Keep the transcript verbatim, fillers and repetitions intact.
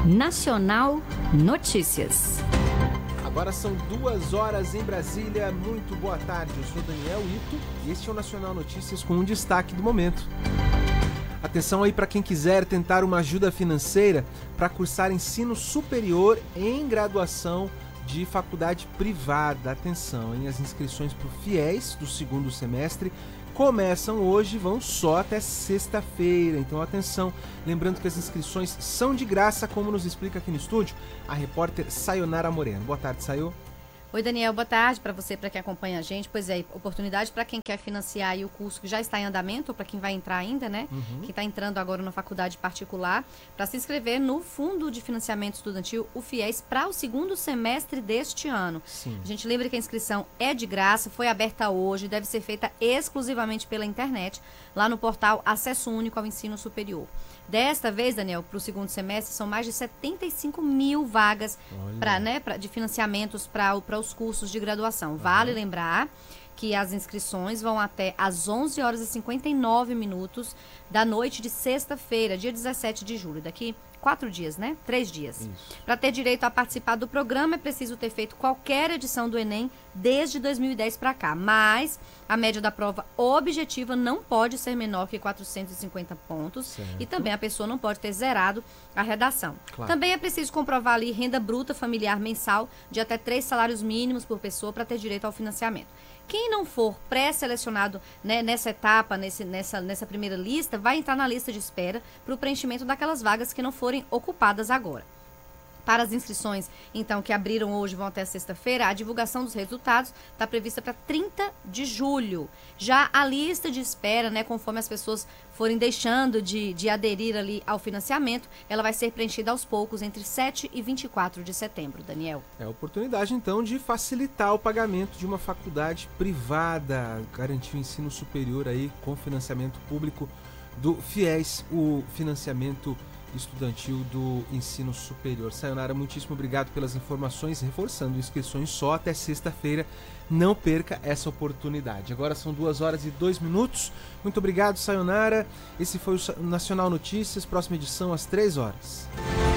Nacional Notícias. Agora são duas horas em Brasília. Muito boa tarde, eu sou Daniel Ito e este é o Nacional Notícias com um destaque do momento. Atenção aí para quem quiser tentar uma ajuda financeira para cursar ensino superior em graduação de faculdade privada. Atenção, hein? As inscrições para o FIES do segundo semestre começam hoje e vão só até sexta-feira. Então atenção, lembrando que as inscrições são de graça, como nos explica aqui no estúdio a repórter Sayonara Moreno. Boa tarde, Sayo. Oi, Daniel, boa tarde para você, para quem acompanha a gente. Pois é, oportunidade para quem quer financiar aí o curso que já está em andamento, ou para quem vai entrar ainda, né? Uhum. Que está entrando agora na faculdade particular, para se inscrever no Fundo de Financiamento Estudantil, o FIES, para o segundo semestre deste ano. Sim. A gente lembra que a inscrição é de graça, foi aberta hoje, deve ser feita exclusivamente pela internet, lá no portal Acesso Único ao Ensino Superior. Desta vez, Daniel, para o segundo semestre, são mais de setenta e cinco mil vagas pra, né, pra, de financiamentos para os cursos de graduação. Uhum. Vale lembrar que as inscrições vão até às onze horas e cinquenta e nove minutos da noite de sexta-feira, dia dezessete de julho, daqui quatro dias, né? Três dias. Para ter direito a participar do programa, é preciso ter feito qualquer edição do Enem desde dois mil e dez para cá, mas a média da prova objetiva não pode ser menor que quatrocentos e cinquenta pontos, certo. E também a pessoa não pode ter zerado a redação. Claro. Também é preciso comprovar ali renda bruta familiar mensal de até três salários mínimos por pessoa para ter direito ao financiamento. Quem não for pré-selecionado, né, nessa etapa, nesse, nessa, nessa primeira lista, vai entrar na lista de espera para o preenchimento daquelas vagas que não forem ocupadas agora. Para as inscrições, então, que abriram hoje, vão até sexta-feira, a divulgação dos resultados está prevista para trinta de julho. Já a lista de espera, né, conforme as pessoas forem deixando de, de aderir ali ao financiamento, ela vai ser preenchida aos poucos entre sete e vinte e quatro de setembro, Daniel. É a oportunidade, então, de facilitar o pagamento de uma faculdade privada, garantir o ensino superior aí com financiamento público do FIES, o financiamento estudantil do ensino superior. Sayonara, muitíssimo obrigado pelas informações, reforçando inscrições só até sexta-feira. Não perca essa oportunidade. Agora são duas horas e dois minutos. Muito obrigado, Sayonara. Esse foi o Nacional Notícias, próxima edição às três horas.